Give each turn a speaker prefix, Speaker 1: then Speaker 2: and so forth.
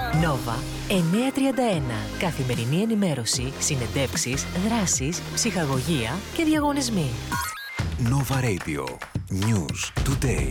Speaker 1: Nova 931. Καθημερινή ενημέρωση, συνεντεύξεις, δράσεις, ψυχαγωγία και διαγωνισμοί.
Speaker 2: Nova Radio. News Today.